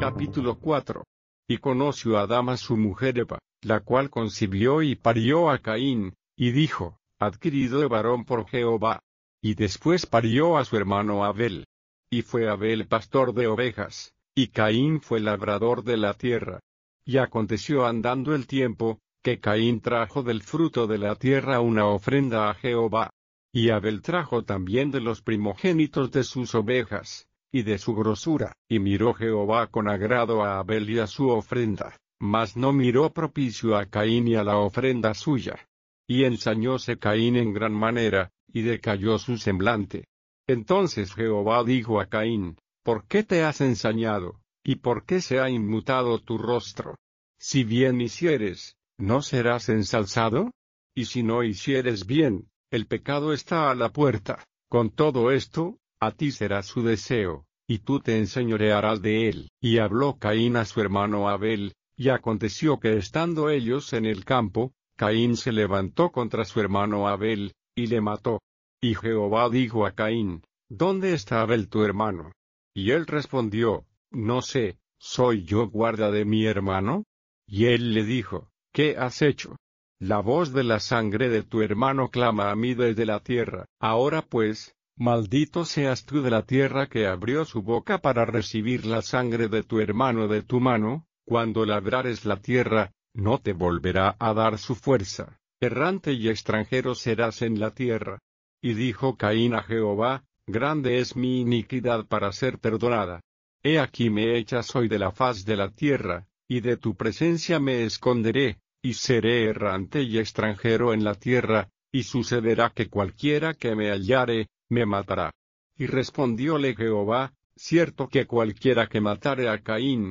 Capítulo 4. Y conoció Adán a su mujer Eva, la cual concibió y parió a Caín, y dijo, adquirido he varón por Jehová. Y después parió a su hermano Abel. Y fue Abel pastor de ovejas, y Caín fue labrador de la tierra. Y aconteció andando el tiempo, que Caín trajo del fruto de la tierra una ofrenda a Jehová. Y Abel trajo también de los primogénitos de sus ovejas, y de su grosura. Y miró Jehová con agrado a Abel y a su ofrenda, mas no miró propicio a Caín y a la ofrenda suya. Y ensañóse Caín en gran manera, y decayó su semblante. Entonces Jehová dijo a Caín, ¿por qué te has ensañado, y por qué se ha inmutado tu rostro? Si bien hicieres, ¿no serás ensalzado? Y si no hicieres bien, el pecado está a la puerta. Con todo esto, a ti será su deseo, y tú te enseñorearás de él. Y habló Caín a su hermano Abel, y aconteció que estando ellos en el campo, Caín se levantó contra su hermano Abel, y le mató. Y Jehová dijo a Caín, ¿dónde está Abel tu hermano? Y él respondió, no sé, ¿soy yo guarda de mi hermano? Y él le dijo, ¿qué has hecho? La voz de la sangre de tu hermano clama a mí desde la tierra. Ahora pues, maldito seas tú de la tierra que abrió su boca para recibir la sangre de tu hermano de tu mano. Cuando labrares la tierra, no te volverá a dar su fuerza. Errante y extranjero serás en la tierra. Y dijo Caín a Jehová, grande es mi iniquidad para ser perdonada. He aquí me echas hoy de la faz de la tierra, y de tu presencia me esconderé, y seré errante y extranjero en la tierra, y sucederá que cualquiera que me hallare, me matará. Y respondióle Jehová, cierto que cualquiera que matare a Caín,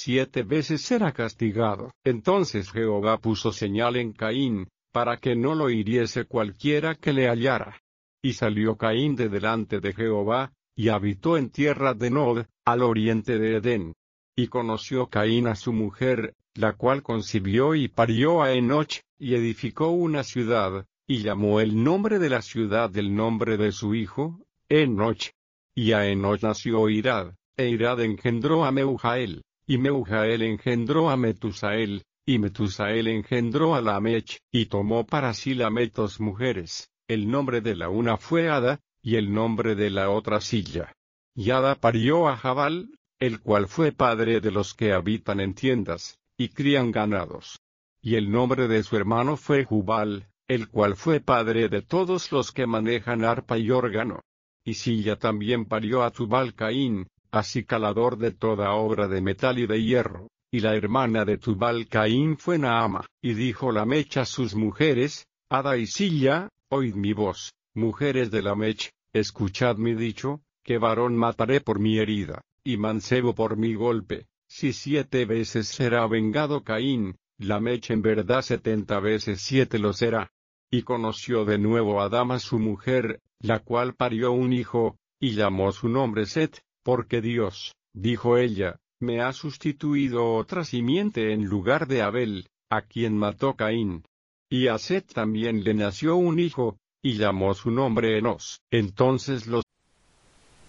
7 veces será castigado. Entonces Jehová puso señal en Caín, para que no lo hiriese cualquiera que le hallara. Y salió Caín de delante de Jehová, y habitó en tierra de Nod, al oriente de Edén. Y conoció Caín a su mujer, la cual concibió y parió a Enoch, y edificó una ciudad, y llamó el nombre de la ciudad del nombre de su hijo, Enoch. Y a Enoch nació Irad, e Irad engendró a Meujael, y Meujael engendró a Metusael, y Metusael engendró a Lamech, y tomó para sí Lamech 2 mujeres. El nombre de la una fue Ada, y el nombre de la otra Silla. Y Ada parió a Jabal, el cual fue padre de los que habitan en tiendas, y crían ganados. Y el nombre de su hermano fue Jubal, el cual fue padre de todos los que manejan arpa y órgano. Y Silla también parió a Tubal Caín, acicalador de toda obra de metal y de hierro. Y la hermana de Tubal Caín fue Naama. Y dijo Lamech a sus mujeres, Ada y Silla, oíd mi voz, mujeres de Lamech, escuchad mi dicho, que varón mataré por mi herida, y mancebo por mi golpe. Si 7 veces será vengado Caín, Lamech en verdad 70 veces 7 lo será. Y conoció de nuevo Adán a su mujer, la cual parió un hijo, y llamó su nombre Set, porque Dios, dijo ella, me ha sustituido otra simiente en lugar de Abel, a quien mató Caín. Y a Set también le nació un hijo, y llamó su nombre Enos. Entonces los